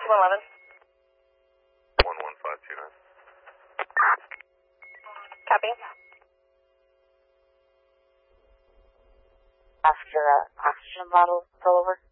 211. 11529. Copy. Oscar, oxygen bottle, pull over.